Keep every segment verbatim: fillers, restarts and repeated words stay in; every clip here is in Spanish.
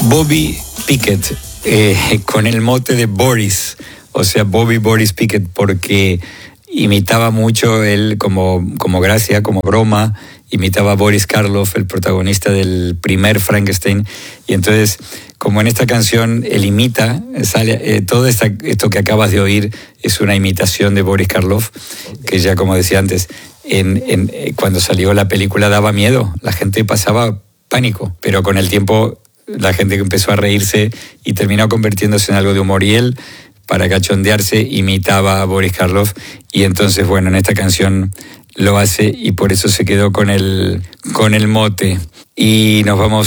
Bobby Pickett, eh, con el mote de Boris, o sea, Bobby Boris Pickett, porque imitaba mucho él como, como gracia, como broma, imitaba a Boris Karloff, el protagonista del primer Frankenstein, y entonces, como en esta canción él imita, sale, eh, todo esta, esto que acabas de oír es una imitación de Boris Karloff, que ya como decía antes, en, en, cuando salió la película daba miedo, la gente pasaba pánico, pero con el tiempo la gente empezó a reírse y terminó convirtiéndose en algo de humor, y él, para cachondearse, imitaba a Boris Karloff, y entonces, bueno, en esta canción lo hace y por eso se quedó con el, con el mote. Y nos vamos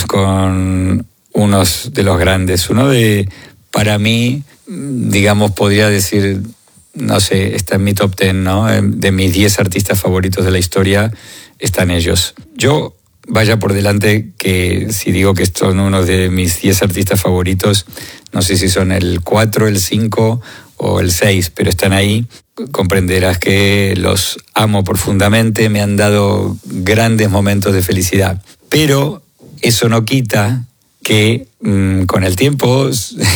con unos de los grandes, uno de, para mí, digamos, podría decir, no sé, está en mi top ten, ¿no? De mis diez artistas favoritos de la historia están ellos. Yo, vaya por delante que si digo que son uno de mis diez artistas favoritos, no sé si son el cuatro, el cinco o el seis, pero están ahí. Comprenderás que los amo profundamente, me han dado grandes momentos de felicidad. Pero eso no quita que mmm, con el tiempo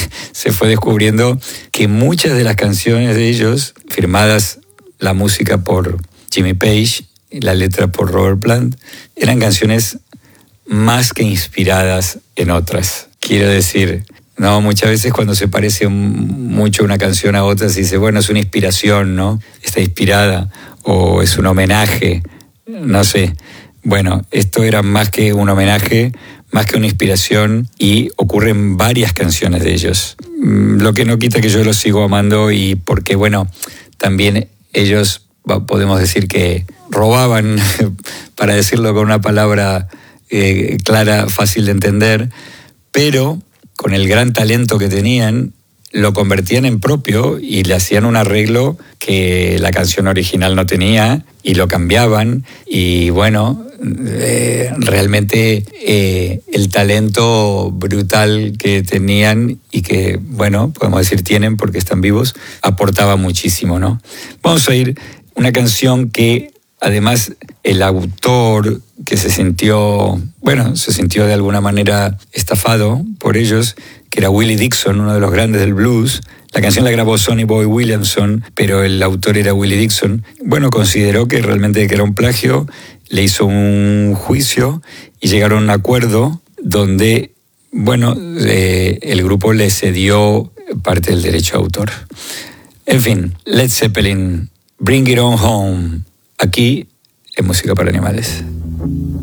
se fue descubriendo que muchas de las canciones de ellos, firmadas la música por Jimmy Page y la letra por Robert Plant, eran canciones más que inspiradas en otras. Quiero decir, no, muchas veces cuando se parece mucho una canción a otra se dice, bueno, es una inspiración, ¿no? Está inspirada, o es un homenaje, no sé. Bueno, esto era más que un homenaje, más que una inspiración, y ocurren varias canciones de ellos. Lo que no quita que yo los sigo amando, y porque, bueno, también ellos, podemos decir que robaban, para decirlo con una palabra eh, clara, fácil de entender, pero con el gran talento que tenían, lo convertían en propio y le hacían un arreglo que la canción original no tenía, y lo cambiaban, y bueno, eh, realmente eh, el talento brutal que tenían y que, bueno, podemos decir tienen porque están vivos, aportaba muchísimo, ¿no? Vamos a oír una canción que además el autor, que se sintió, bueno, se sintió de alguna manera estafado por ellos, que era Willie Dixon, uno de los grandes del blues. La canción la grabó Sonny Boy Williamson, pero el autor era Willie Dixon. Bueno, consideró que realmente que era un plagio, le hizo un juicio y llegaron a un acuerdo donde, bueno, eh, el grupo le cedió parte del derecho de autor. En fin, Led Zeppelin, Bring It On Home, aquí en Música para Animales.